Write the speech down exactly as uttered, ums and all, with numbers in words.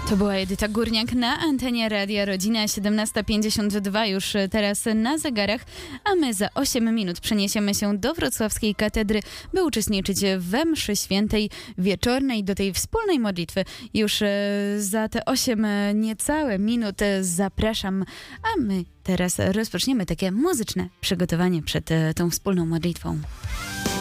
To była Edyta Górniak na antenie Radia Rodzina, siedemnasta pięćdziesiąt dwa już teraz na zegarach, a my za osiem minut przeniesiemy się do wrocławskiej katedry, by uczestniczyć we mszy świętej wieczornej, do tej wspólnej modlitwy. Już za te osiem niecałe minut zapraszam, a my teraz rozpoczniemy takie muzyczne przygotowanie przed tą wspólną modlitwą.